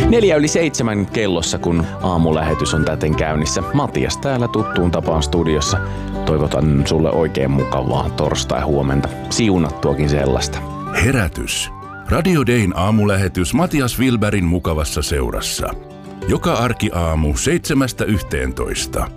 6:04 kellossa, kun aamulähetys on täten käynnissä. Matias täällä tuttuun tapaan studiossa. Toivotan sulle oikein mukavaa torstai-huomenta. Siunattuakin sellaista. Herätys. Radio Dayn aamulähetys Matias Wilbergin mukavassa seurassa. Joka arkiaamu 7:00–11:00.